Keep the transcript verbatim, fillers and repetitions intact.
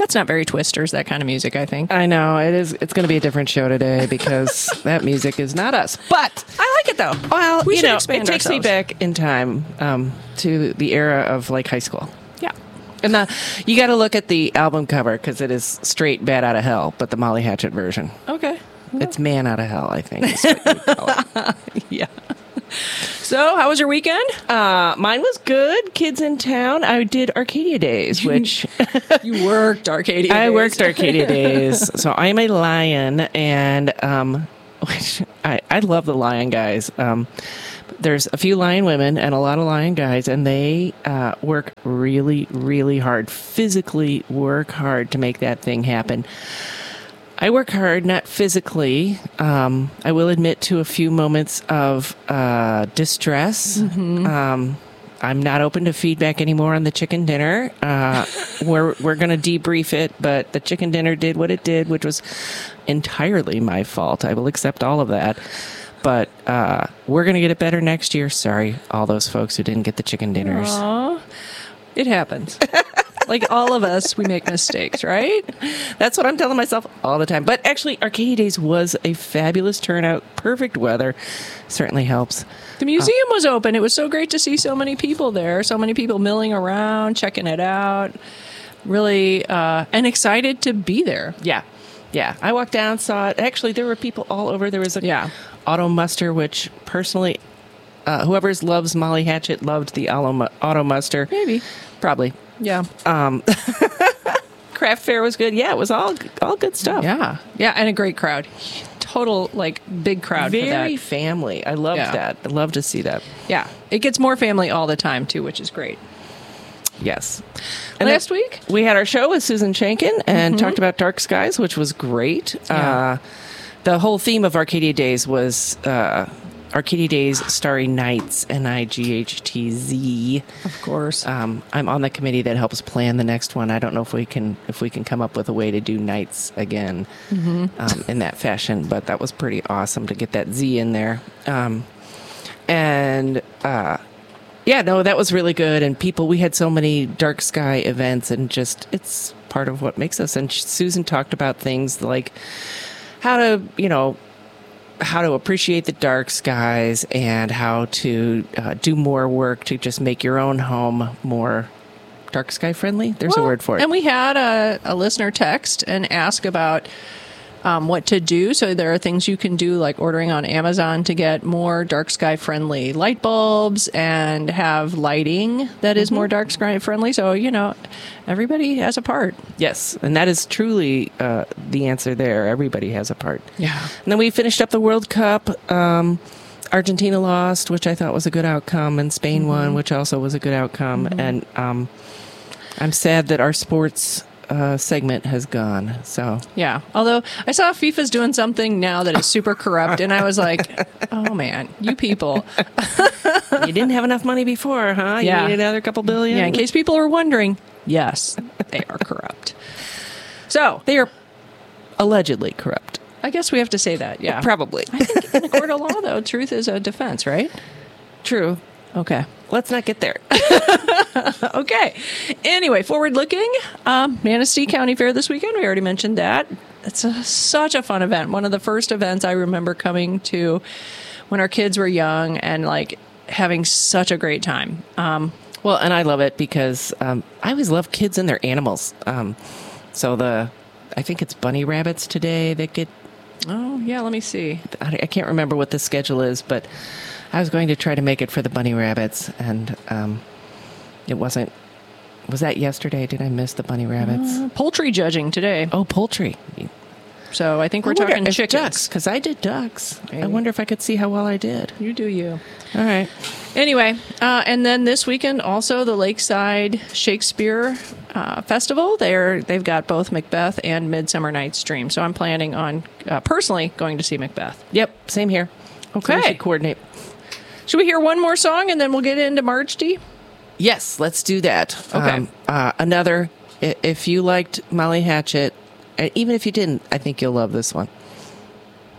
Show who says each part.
Speaker 1: That's not very Twisters, that kind of music, I think.
Speaker 2: I know it is. It's going to be a different show today because that music is not us. But
Speaker 1: I like it though.
Speaker 2: well,
Speaker 1: we
Speaker 2: you
Speaker 1: should
Speaker 2: know,
Speaker 1: expand
Speaker 2: it takes me
Speaker 1: ourselves.
Speaker 2: back in time um, to the era of like high school.
Speaker 1: Yeah.
Speaker 2: And the, you got to look at the album cover because it is straight Bad Out of Hell, but the Molly Hatchet version.
Speaker 1: Okay.
Speaker 2: It's Man Out of Hell, I think. Is what you call it.
Speaker 1: Yeah. So, how was your weekend?
Speaker 2: Uh, mine was good. Kids in town. I did Arcadia Days, which
Speaker 1: You worked Arcadia
Speaker 2: I
Speaker 1: Days.
Speaker 2: worked Arcadia Days. So I am a lion, and um, which I I love the lion guys. Um, there's a few lion women and a lot of lion guys, and they uh, work really, really hard. Physically work hard to make that thing happen. I work hard, not physically. Um, I will admit to a few moments of uh, distress.
Speaker 1: Mm-hmm.
Speaker 2: Um, I'm not open to feedback anymore on the chicken dinner. Uh, we're we're going to debrief it, but the chicken dinner did what it did, which was entirely my fault. I will accept all of that. But uh, we're going to get it better next year. Sorry, all those folks who didn't get the chicken dinners.
Speaker 1: Aw, it happens. Like all of us, we make mistakes, right?
Speaker 2: That's what I'm telling myself all the time. But actually, Arcadia Days was a fabulous turnout. Perfect weather. Certainly helps.
Speaker 1: The museum was open. It was so great to see so many people there. So many people milling around, checking it out. Really, uh, and excited to be there.
Speaker 2: Yeah. Yeah. I walked down, saw it. Actually, there were people all over. There was a
Speaker 1: Yeah.
Speaker 2: auto muster, which personally, uh, whoever loves Molly Hatchet loved the auto, auto muster.
Speaker 1: Maybe.
Speaker 2: Probably.
Speaker 1: Yeah.
Speaker 2: Um, craft fair was good. Yeah, it was all all good stuff.
Speaker 1: Yeah. Yeah. And a great crowd. Total, like, big crowd for
Speaker 2: Very
Speaker 1: that.
Speaker 2: family. I loved
Speaker 1: Yeah.
Speaker 2: that. I love to see that.
Speaker 1: Yeah. It gets more family all the time, too, which is great.
Speaker 2: Yes.
Speaker 1: Last
Speaker 2: then
Speaker 1: week?
Speaker 2: we had our show with Susan Shankin and talked about Dark Skies, which was great.
Speaker 1: Yeah.
Speaker 2: Uh, the whole theme of Arcadia Days was uh, Arcadia Days Starry Nights, N I G H T Z.
Speaker 1: Of course.
Speaker 2: Um, I'm on the committee that helps plan the next one. I don't know if we can if we can come up with a way to do nights again um, in that fashion, but that was pretty awesome to get that Z in there. Um, and uh, yeah, no, that was really good. And people, we had so many dark sky events, and just it's part of what makes us. And Susan talked about things like how to, you know, how to appreciate the dark skies and how to uh, do more work to just make your own home more dark sky friendly. There's
Speaker 1: Well,
Speaker 2: a word for it.
Speaker 1: And we had a, a listener text and ask about um, what to do. So there are things you can do, like ordering on Amazon to get more dark sky friendly light bulbs and have lighting that is more dark sky friendly. So, you know, everybody has a part.
Speaker 2: Yes, and that is truly uh, the answer there. Everybody has a part.
Speaker 1: Yeah.
Speaker 2: And then we finished up the World Cup. Um, Argentina lost, which I thought was a good outcome, and Spain
Speaker 1: Mm-hmm.
Speaker 2: won, which also was a good outcome. And um, I'm sad that our sports uh, segment has gone. So
Speaker 1: Yeah. Although I saw FIFA's doing something now that is super corrupt, and I was like, oh man, you people.
Speaker 2: you didn't have enough money before, huh?
Speaker 1: Yeah.
Speaker 2: You need another couple billion?
Speaker 1: Yeah, in case people are wondering, yes, they are corrupt. So
Speaker 2: They are allegedly corrupt.
Speaker 1: I guess we have to say that. Yeah.
Speaker 2: Probably.
Speaker 1: I think in a court of law, though, truth is a defense, right?
Speaker 2: True.
Speaker 1: Okay.
Speaker 2: Let's not get there.
Speaker 1: Okay. Anyway, forward looking, um, Manistee County Fair this weekend. We already mentioned that. It's a, such a fun event. One of the first events I remember coming to when our kids were young and like having such a great time. Um,
Speaker 2: Well, and I love it because um, I always love kids and their animals. Um, so the, I think it's bunny rabbits today that get,
Speaker 1: oh, yeah, let me see.
Speaker 2: I, I can't remember what the schedule is, but I was going to try to make it for the bunny rabbits, and um, it wasn't. Was that yesterday? Did I miss the bunny rabbits?
Speaker 1: Uh, poultry judging today.
Speaker 2: Oh, poultry.
Speaker 1: So I think we're
Speaker 2: I wonder
Speaker 1: talking
Speaker 2: if
Speaker 1: chickens.
Speaker 2: ducks, because I did ducks. I
Speaker 1: Maybe.
Speaker 2: wonder if I could see how well I did.
Speaker 1: You do you.
Speaker 2: All right.
Speaker 1: Anyway, uh, and then this weekend also the Lakeside Shakespeare uh, Festival. They're they've got both Macbeth and Midsummer Night's Dream. So I'm planning on uh, personally going to see Macbeth.
Speaker 2: Yep, same here.
Speaker 1: Okay.
Speaker 2: So we should coordinate.
Speaker 1: Should we hear one more song and then we'll get into March D?
Speaker 2: Yes, let's do that.
Speaker 1: Okay.
Speaker 2: Um, uh, another, i- if you liked Molly Hatchet, uh, even if you didn't, I think you'll love this one.